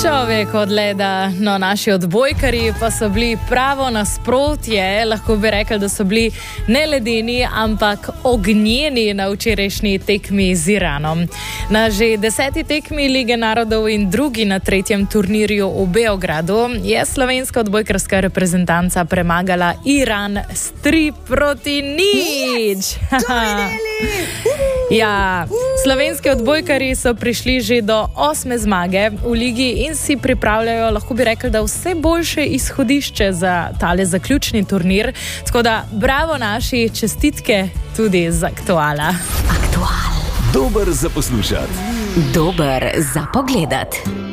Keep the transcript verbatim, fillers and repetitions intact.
Človek od leda, no naši odbojkarji pa so bili pravo nasprotje. Lahko bi rekli, da so bili ne ledeni, ampak ognjeni na včerajšnji tekmi z Iranom. Na že deseti tekmi Lige narodov in drugi na tretjem turnirju v Beogradu je slovenska odbojkarska reprezentanca premagala Iran s tri proti nič. Ja, slovenski odbojkarji so prišli že do osme zmage v ligi in si pripravljajo, lahko bi rekli, da vse boljše izhodišče za tale zaključni turnir. Tako da bravo naši, čestitke tudi z Aktuala. Aktual. Dober za poslušati. Dober za pogledati.